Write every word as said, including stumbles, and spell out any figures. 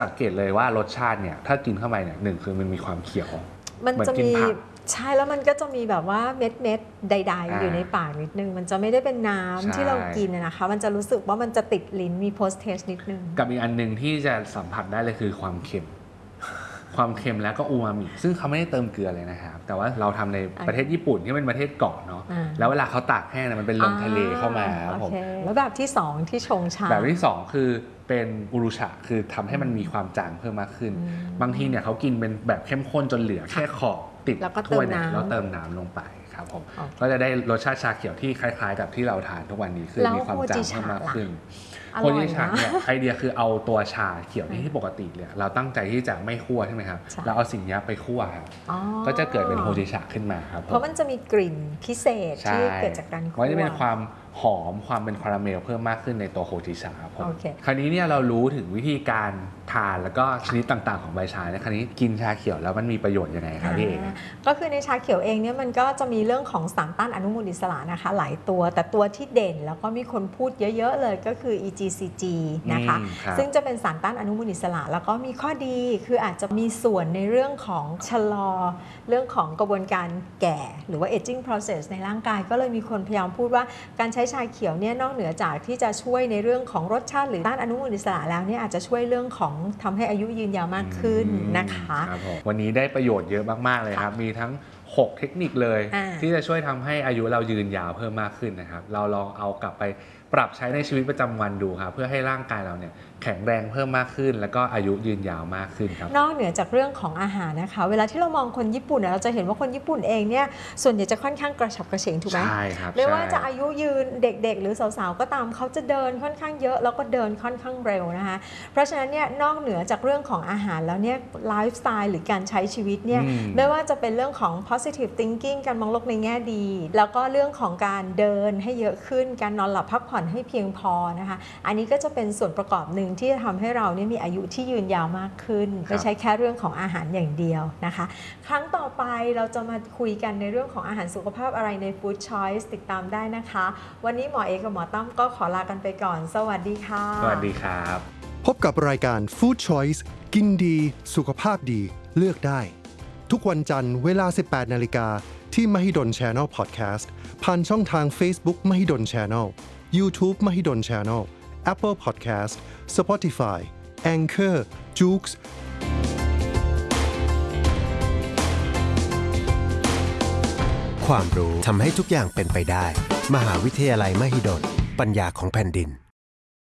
สังเกตเลยว่ารสชาติเนี่ยถ้ากินเข้าไปเนี่ยหนึ่งคือมันมีความเขียวมันจะมีใช่แล้วมันก็จะมีแบบว่าเม็ดเม็ดใดๆอยู่ในปากนิดนึงมันจะไม่ได้เป็นน้ำที่เรากินนะคะมันจะรู้สึกว่ามันจะติดลิ้นมี post taste นิดนึงกับอีกอันนึงที่จะสัมผัสได้เลยคือความเค็มความเค็มแล้วก็อูมามิซึ่งเขาไม่ได้เติมเกลือเลยนะครับแต่ว่าเราทำในประเทศญี่ปุ่นที่เป็นประเทศเกาะเนาะแล้วเวลาเขาตากแห้งมันเป็นลมทะเลเข้ามาครับผมแล้วแบบที่สองที่ชงชาแบบที่สองคือเป็นอุรุชะคือทำให้มันมีความจางเพิ่มมากขึ้นบางทีเนี่ยเขากินเป็นแบบเข้มข้นจนเหลือแค่ขอบติดถ้วยเนี่ยแล้วเติมน้ำลงไปครับผมก็จะได้รสชาติชาเขียวที่คล้ายๆกับที่เราทานทุกวันนี้คือมีความจางเพิ่มมากขึ้นโคจิชาเนี่ยไอเดียคือเอาตัวชาเขียวนี่ที่ปกติเนี่ยเราตั้งใจที่จะไม่คั่วใช่ไหมครับเราเอาสิ่งนี้ไปคั่วครับก็จะเกิดเป็นโคจิชาขึ้นมาครับเพราะมันจะมีกลิ่นพิเศษที่เกิดจากการคั่วมันจะเป็นความหอมความเป็นคาราเมลเพิ่มมากขึ้นในตัวโคจิชาครับผมคราวนี้เนี่ยเรารู้ถึงวิธีการทานแล้วก็ชนิดต่างๆของใบชาเนี่ยคราวนี้กินชาเขียวแล้วมันมีประโยชน์ยังไงครับพี่เอกก็คือในชาเขียวเองเนี่ยมันก็จะมีเรื่องของสารต้านอนุมูลอิสระนะคะหลายตัวแต่ตัวที่เด่นแล้วก็มีคนพูดเยอะๆเลยก็คือ อี จี ซี จี นะคะซึ่งจะเป็นสารต้านอนุมูลอิสระแล้วก็มีข้อดีคืออาจจะมีส่วนในเรื่องของชะลอเรื่องของกระบวนการแก่หรือว่า aging process ในร่างกายก็เลยมีคนพยายามพูดว่าการใช้ชาเขียวเนี่ยนอกเหนือจากที่จะช่วยในเรื่องของรสชาติหรือต้านอนุมูลอิสระแล้วเนี่ยอาจจะช่วยเรื่องของทำให้อายุยืนยาวมากขึ้นนะคะวันนี้ได้ประโยชน์เยอะมากๆเลยครับมีทั้งหกเทคนิคเลยที่จะช่วยทำให้อายุเรายืนยาวเพิ่มมากขึ้นนะครับเราลองเอากลับไปปรับใช้ในชีวิตประจำวันดูครับเพื่อให้ร่างกายเราเนี่ยแข็งแรงเพิ่มมากขึ้นแล้วก็อายุยืนยาวมากขึ้นครับนอกเหนือจากเรื่องของอาหารนะคะเวลาที่เรามองคนญี่ปุ่นเราจะเห็นว่าคนญี่ปุ่นเองเนี่ยส่วนใหญ่จะค่อนข้างกระฉับกระเฉงถูกไหมใช่ครับไม่ว่าจะอายุยืนเด็กๆหรือสาวๆก็ตามเขาจะเดินค่อนข้างเยอะแล้วก็เดินค่อนข้างเร็วนะคะเพราะฉะนั้นเนี่ยนอกเหนือจากเรื่องของอาหารแล้วเนี่ยไลฟ์สไตล์หรือการใช้ชีวิตเนี่ยไม่ว่าจะเป็นเรื่องของ positive thinking การมองโลกในแง่ดีแล้วก็เรื่องของการเดินให้เยอะขึ้นการนอนหลับพักผ่อนให้เพียงพอนะคะอันนี้ก็จะเป็นส่วนประกอบหนึ่งที่จะทำให้เราเนี่ยมีอายุที่ยืนยาวมากขึ้นไม่ใช่แค่เรื่องของอาหารอย่างเดียวนะคะครั้งต่อไปเราจะมาคุยกันในเรื่องของอาหารสุขภาพอะไรใน Food Choice ติดตามได้นะคะวันนี้หมอเอกกับหมอตั้มก็ขอลากันไปก่อนสวัสดีค่ะสวัสดีครับพบกับรายการ Food Choice กินดีสุขภาพดีเลือกได้ทุกวันจันทร์เวลา สิบแปดนาฬิกา นที่ Mahidol Channel Podcast ผ่านช่องทาง Facebook Mahidol Channel YouTube Mahidol Channel Apple Podcast Spotify Anchor Joox ความรู้ทำให้ทุกอย่างเป็นไปได้มหาวิทยาลัยมหิดลปัญญาของแผ่นดิน